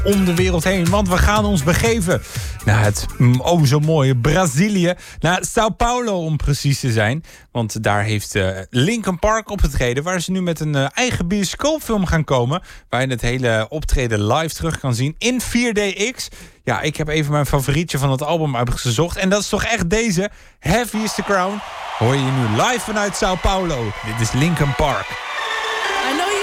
om de wereld heen. Want we gaan ons begeven naar het zo mooie Brazilië. Naar Sao Paulo om precies te zijn. Want daar heeft Linkin Park opgetreden. Waar ze nu met een eigen bioscoopfilm gaan komen. Waar je het hele optreden live terug kan zien in 4DX. Ja, ik heb even mijn favorietje van het album uitgezocht. En dat is toch echt deze. Heavy is the Crown. Hoor je nu live vanuit Sao Paulo. Dit is Linkin Park. I know you